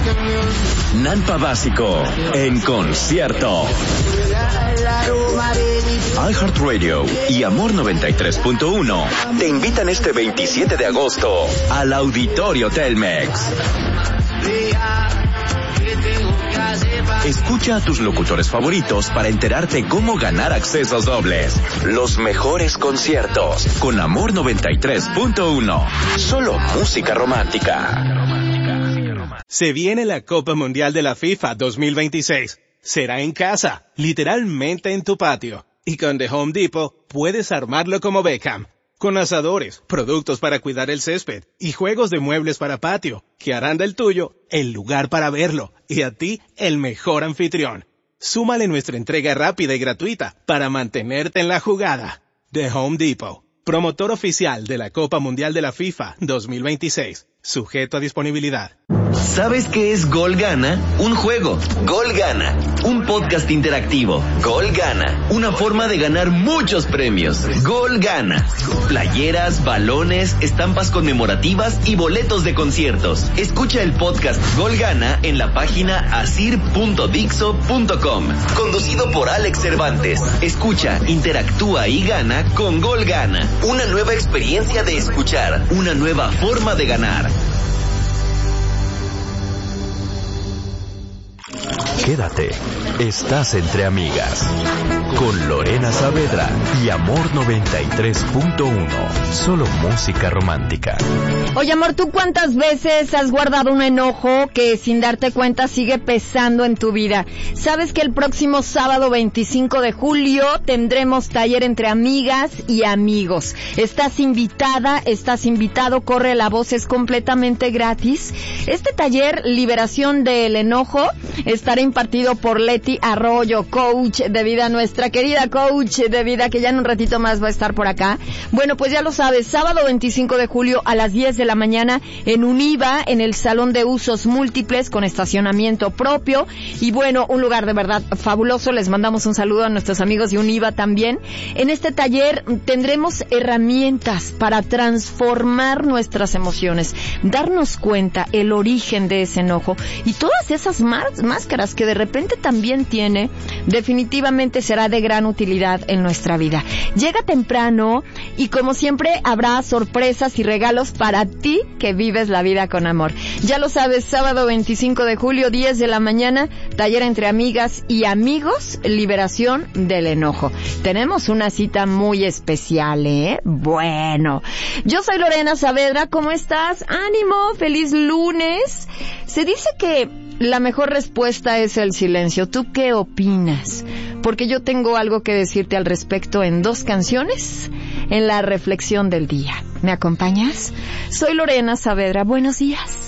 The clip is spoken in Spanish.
Nampa Básico en concierto. iHeartRadio y Amor 93.1 te invitan este 27 de agosto al Auditorio Telmex. Escucha a tus locutores favoritos para enterarte cómo ganar accesos dobles. Los mejores conciertos con Amor 93.1. Solo música romántica. Se viene la Copa Mundial de la FIFA 2026. Será en casa, literalmente en tu patio. Y con The Home Depot puedes armarlo como Beckham. Con asadores, productos para cuidar el césped y juegos de muebles para patio, que harán del tuyo el lugar para verlo y a ti el mejor anfitrión. Súmale nuestra entrega rápida y gratuita para mantenerte en la jugada. The Home Depot, promotor oficial de la Copa Mundial de la FIFA 2026. Sujeto a disponibilidad. ¿Sabes qué es Gol Gana? Un juego. Gol Gana. Un podcast interactivo. Gol Gana. Una forma de ganar muchos premios. Gol Gana. Playeras, balones, estampas conmemorativas y boletos de conciertos. Escucha el podcast Gol Gana en la página asir.dixo.com. Conducido por Alex Cervantes. Escucha, interactúa y gana con Gol Gana. Una nueva experiencia de escuchar. Una nueva forma de ganar. Quédate, estás entre amigas. Con Lorena Saavedra y Amor 93.1. Solo música romántica. Oye, amor, ¿tú cuántas veces has guardado un enojo que sin darte cuenta sigue pesando en tu vida? ¿Sabes que el próximo sábado 25 de julio tendremos taller entre amigas y amigos? Estás invitada, estás invitado, corre la voz, es completamente gratis. Este taller, Liberación del Enojo, estará impartido por Leti Arroyo, coach de vida, nuestra querida coach de vida, que ya en un ratito más va a estar por acá. Bueno, pues ya lo sabes, sábado 25 de julio a las 10 de la mañana en Univa, en el Salón de Usos Múltiples, con estacionamiento propio. Y bueno, un lugar de verdad fabuloso. Les mandamos un saludo a nuestros amigos de Univa también. En este taller tendremos herramientas para transformar nuestras emociones, darnos cuenta el origen de ese enojo y todas esas máscaras que de repente también tiene. Definitivamente será de gran utilidad en nuestra vida. Llega temprano y como siempre habrá sorpresas y regalos para ti que vives la vida con amor. Ya lo sabes, sábado 25 de julio, 10 de la mañana, taller entre amigas y amigos, liberación del enojo. Tenemos una cita muy especial, ¿eh? Bueno, yo soy Lorena Saavedra, ¿cómo estás? ¡Ánimo! ¡Feliz lunes! Se dice que la mejor respuesta es el silencio. ¿Tú qué opinas? Porque yo tengo algo que decirte al respecto en 2 canciones, en la reflexión del día. ¿Me acompañas? Soy Lorena Saavedra. Buenos días.